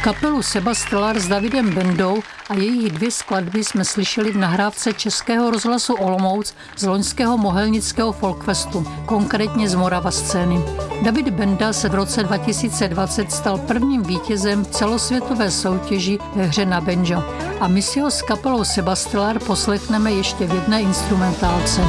Kapelu Sebastellar s Davidem Bendou a jejich 2 skladby jsme slyšeli v nahrávce Českého rozhlasu Olomouc z loňského Mohelnického folkfestu, konkrétně z Morava scény. David Benda se v roce 2020 stal prvním vítězem celosvětové soutěži ve hře na banjo a my si ho s kapelou Sebastellar poslechneme ještě v jedné instrumentálce.